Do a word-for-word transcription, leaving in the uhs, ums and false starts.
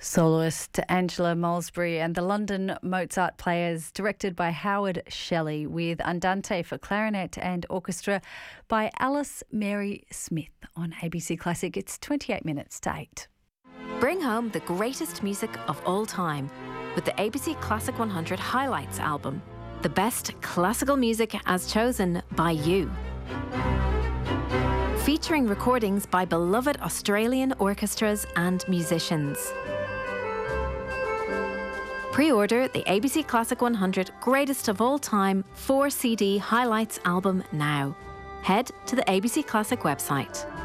Soloist Angela Molesbury and the London Mozart Players, directed by Howard Shelley, with Andante for clarinet and orchestra by Alice Mary Smith on A B C Classic. It's twenty-eight minutes to eight. Bring home the greatest music of all time with the A B C Classic one hundred Highlights album. The best classical music as chosen by you. Featuring recordings by beloved Australian orchestras and musicians. Pre-order the A B C Classic one hundred Greatest of All Time four C D Highlights album now. Head to the A B C Classic website.